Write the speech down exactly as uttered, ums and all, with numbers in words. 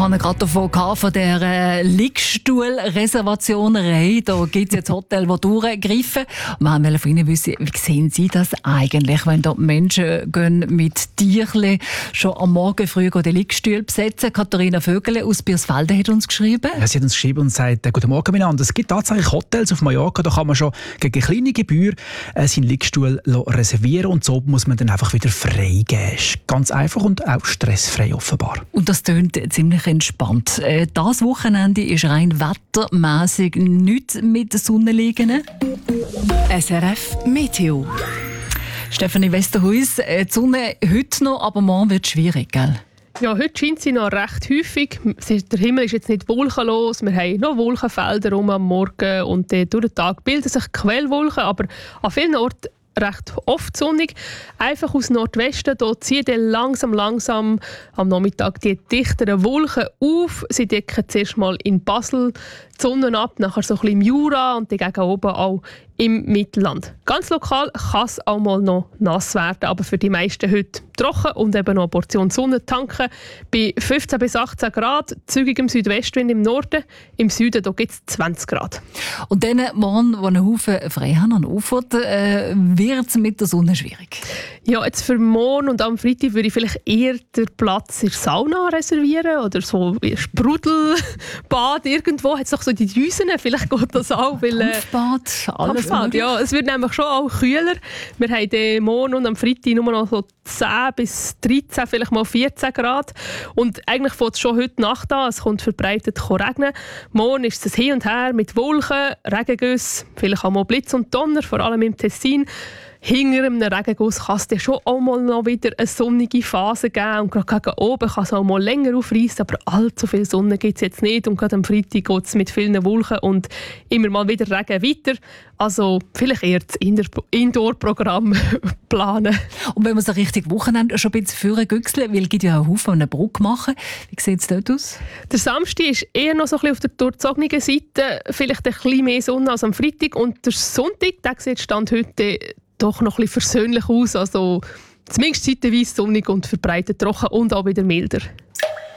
habe gerade davon gehabt, von der äh, Liegestuhlreservation. Da gibt es jetzt Hotels, die durchgreifen. Wir wollen von Ihnen wissen, wie sehen Sie das eigentlich, wenn da Menschen gehen mit Tierchen schon am Morgen früh den Liegestuhl besetzen? Katharina Vögele aus Biersfelden hat uns geschrieben. Ja, sie hat uns geschrieben und sagt, äh, guten Morgen miteinander. Es gibt tatsächlich Hotels auf Mallorca, da kann man schon gegen kleine Gebühr äh, seinen Liegestuhl reservieren und so muss man dann einfach wieder freigeben. Ist ganz einfach und auch stressfrei offenbar. Und das tönt ziemlich entspannt. Äh, das Wochenende ist rein wettermässig nichts mit der Sonne liegen. S R F Meteo. Stefanie Westerhuis, äh, die Sonne heute noch, aber morgen wird es schwierig, gell? Ja, heute scheint sie noch recht häufig. Der Himmel ist jetzt nicht wolkenlos. Wir haben noch Wolkenfelder rum am Morgen und äh, durch den Tag bilden sich Quellwolken, aber an vielen Orten recht oft sonnig. Einfach aus Nordwesten, da ziehen dann langsam, langsam am Nachmittag die dichteren Wolken auf. Sie decken zuerst mal in Basel die Sonne ab, nachher so ein bisschen im Jura und dann gegen oben auch im Mittelland. Ganz lokal kann es auch mal noch nass werden, aber für die meisten heute trocken und eben noch eine Portion Sonne tanken. Bei fünfzehn bis achtzehn Grad, zügigem Südwestwind im Norden, im Süden gibt es zwanzig Grad. Und dann morgen, wo einen Haufen frei haben an Ufert, äh, wird es mit der Sonne schwierig? Ja, jetzt für morgen und am Freitag würde ich vielleicht eher den Platz in der Sauna reservieren oder so ein Sprudelbad irgendwo. Hat es doch so die Düsen, vielleicht geht das auch. Weil, äh, Kampfbad, alles Kampfbad, ja, es wird nämlich schon auch kühler. Wir haben den morgen und am Freitag nur noch so zehn bis dreizehn, vielleicht mal vierzehn Grad. Und eigentlich fängt es schon heute Nacht an. Es kommt verbreitet regnen. Morgen ist es hin und her mit Wolken, Regengüsse, vielleicht auch mal Blitz und Donner, vor allem im Tessin. Hinter einem Regenguss kann es dann schon auch mal noch wieder eine sonnige Phase geben. Und gerade gegen oben kann es auch mal länger aufreissen, aber allzu viel Sonne gibt es jetzt nicht. Und gerade am Freitag geht es mit vielen Wolken und immer mal wieder Regen weiter. Also vielleicht eher das Indoor-Programm planen. Und wenn wir so richtig Wochenende schon ein bisschen führen güchseln, weil es gibt ja einen Haufen eine Brücke machen. Wie sieht es dort aus? Der Samstag ist eher noch so ein bisschen auf der durchzogenen Seite. Vielleicht ein bisschen mehr Sonne als am Freitag. Und der Sonntag, der sieht Stand heute doch noch ein bisschen versöhnlich aus. Also zumindest zeitweise sonnig und verbreitet trocken und auch wieder milder.